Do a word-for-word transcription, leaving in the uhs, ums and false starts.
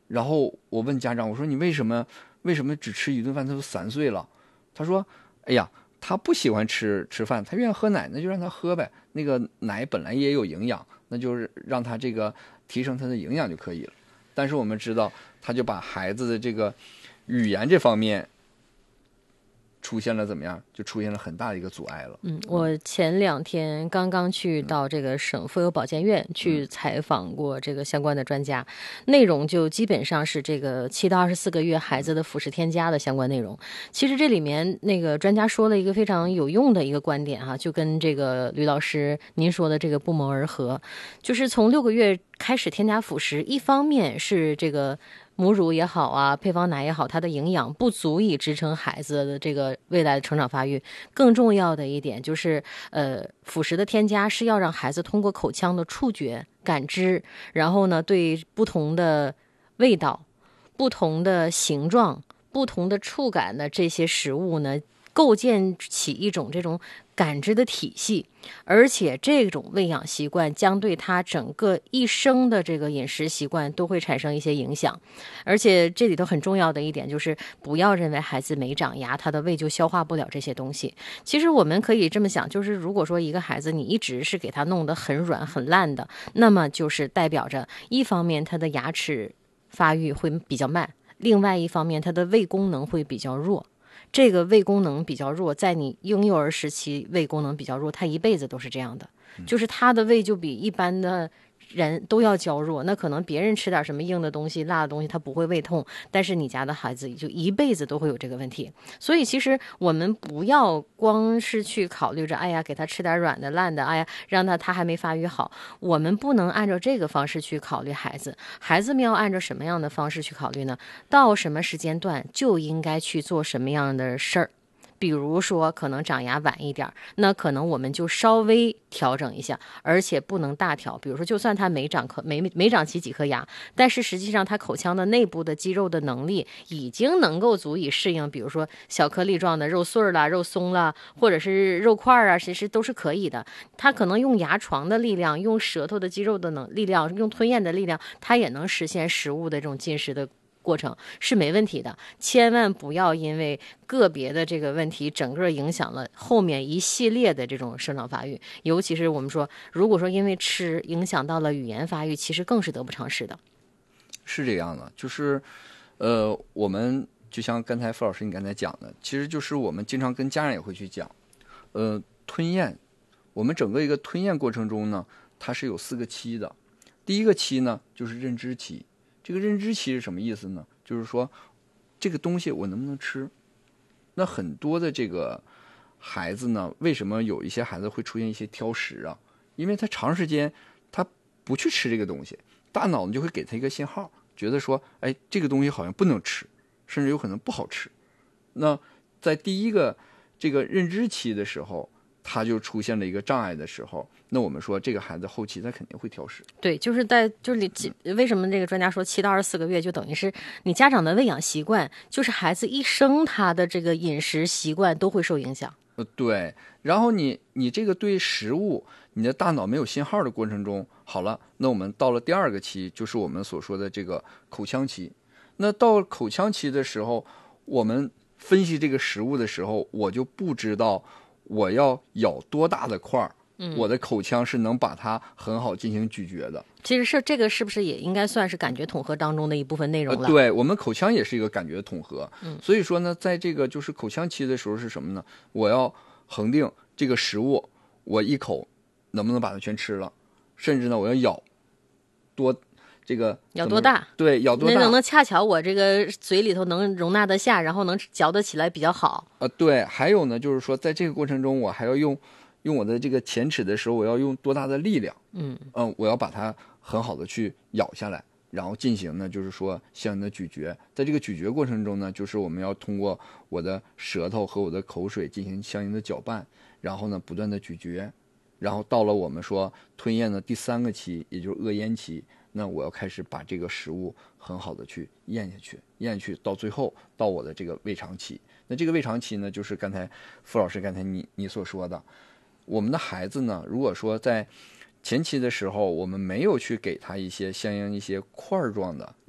然后我问家长，我说你为什么为什么只吃一顿饭？他都三岁了。他说，哎呀，他不喜欢吃吃饭，他愿意喝奶，那就让他喝呗。那个奶本来也有营养，那就是让他这个提升他的营养就可以了。但是我们知道，他就把孩子的这个语言这方面出现了怎么样？就出现了很大的一个阻碍了。 嗯，我前两天刚刚去到这个省妇幼保健院去采访过这个相关的专家，内容就基本上是这个七到二十四个月孩子的辅食添加的相关内容。其实这里面那个专家说了一个非常有用的一个观点哈，就跟这个吕老师您说的这个不谋而合，就是从六个月开始添加辅食，一方面是这个母乳也好啊，配方奶也好，它的营养不足以支撑孩子的这个未来的成长发育。更重要的一点就是，呃，辅食的添加是要让孩子通过口腔的触觉感知，然后呢，对不同的味道、不同的形状、不同的触感的这些食物呢，构建起一种这种感知的体系，而且这种喂养习惯将对他整个一生的这个饮食习惯都会产生一些影响。而且这里头很重要的一点就是不要认为孩子没长牙他的胃就消化不了这些东西。其实我们可以这么想，就是如果说一个孩子你一直是给他弄得很软很烂的，那么就是代表着一方面他的牙齿发育会比较慢，另外一方面他的胃功能会比较弱。这个胃功能比较弱，在你婴幼儿时期胃功能比较弱，他一辈子都是这样的，就是他的胃就比一般的人都要娇弱。那可能别人吃点什么硬的东西辣的东西他不会胃痛，但是你家的孩子就一辈子都会有这个问题。所以其实我们不要光是去考虑着哎呀给他吃点软的烂的，哎呀让他他还没发育好，我们不能按照这个方式去考虑孩子。孩子们要按照什么样的方式去考虑呢？到什么时间段就应该去做什么样的事儿。比如说可能长牙晚一点，那可能我们就稍微调整一下，而且不能大调。比如说就算他没长颗没没长齐几颗牙，但是实际上他口腔的内部的肌肉的能力已经能够足以适应比如说小颗粒状的肉碎啦、肉松啦，或者是肉块啊，其实都是可以的。他可能用牙床的力量，用舌头的肌肉的能力量，用吞咽的力量，他也能实现食物的这种进食的过程是没问题的。千万不要因为个别的这个问题整个影响了后面一系列的这种生长发育。尤其是我们说如果说因为吃影响到了语言发育，其实更是得不偿失的。 是这样的，就是呃我们就像刚才傅老师你刚才讲的，其实就是我们经常跟家长也会去讲，呃吞咽，我们整个一个吞咽过程中呢，它是有四个期的。第一个期呢就是认知期。这个认知期是什么意思呢？就是说这个东西我能不能吃。那很多的这个孩子呢，为什么有一些孩子会出现一些挑食啊？因为他长时间他不去吃这个东西，大脑呢就会给他一个信号，觉得说哎这个东西好像不能吃，甚至有可能不好吃。那在第一个这个认知期的时候，他就出现了一个障碍的时候，那我们说这个孩子后期他肯定会挑食。 对，就是在就是你为什么这个专家说七到二十四个月就等于是你家长的喂养习惯，就是孩子一生他的这个饮食习惯都会受影响。 呃，对，然后你你这个对食物你的大脑没有信号的过程中，好了，那我们到了第二个期，就是我们所说的这个口腔期。那到口腔期的时候，我们分析这个食物的时候，我就不知道我要咬多大的块儿，嗯，我的口腔是能把它很好进行咀嚼的。 其实是这个是不是也应该算是感觉统合当中的一部分内容了？ 呃、对，我们口腔也是一个感觉统合。嗯，所以说呢，在这个就是口腔期的时候是什么呢？我要恒定这个食物，我一口能不能把它全吃了，甚至呢，我要咬多这个咬多大？ 对，咬多大？ 能能恰巧我这个嘴里头能容纳得下，然后能嚼得起来比较好。 呃，对，还有呢，就是说在这个过程中，我还要用用我的这个前齿的时候，我要用多大的力量？嗯嗯、呃，我要把它很好的去咬下来，然后进行呢，就是说相应的咀嚼。在这个咀嚼过程中呢，就是我们要通过我的舌头和我的口水进行相应的搅拌，然后呢不断的咀嚼，然后到了我们说吞咽的第三个期，也就是扼咽期，那我要开始把这个食物很好的去咽下去，咽下去到最后到我的这个胃肠期。那这个胃肠期呢，就是刚才傅老师刚才你你所说的，我们的孩子呢，如果说在前期的时候，我们没有去给他一些相应一些块状的